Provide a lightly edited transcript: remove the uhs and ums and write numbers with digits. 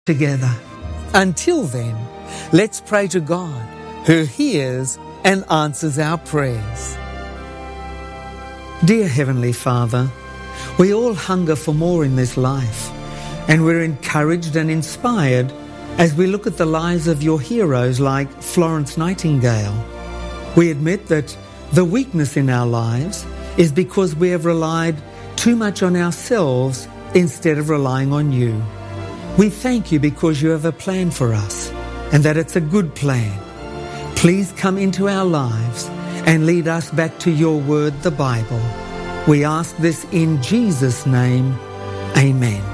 together. Until then, let's pray to God, who hears and answers our prayers. Dear Heavenly Father, we all hunger for more in this life, and we're encouraged and inspired as we look at the lives of your heroes like Florence Nightingale. We admit that the weakness in our lives is because we have relied too much on ourselves instead of relying on you. We thank you because you have a plan for us, and that it's a good plan. Please come into our lives and lead us back to your word, the Bible. We ask this in Jesus' name. Amen.